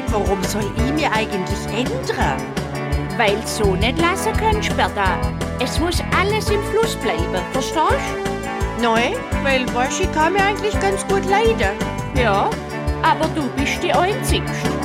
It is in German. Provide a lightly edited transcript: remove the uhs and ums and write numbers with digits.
warum soll ich mir eigentlich ändern? Weil's so nicht lassen kannst, Bertha. Es muss alles im Fluss bleiben, verstehst du? Nein, weil ich kann mir eigentlich ganz gut leiden. Ja, aber du bist die Einzigste.